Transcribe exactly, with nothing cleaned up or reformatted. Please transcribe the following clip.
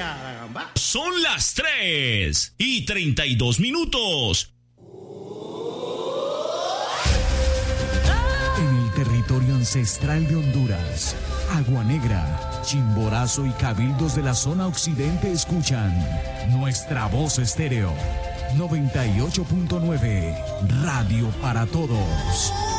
caramba. Son las tres y treinta y dos minutos. En el territorio ancestral de Honduras, Agua Negra, Chimborazo y cabildos de la zona occidente escuchan Nuestra Voz Estéreo noventa y ocho punto nueve, Radio para Todos.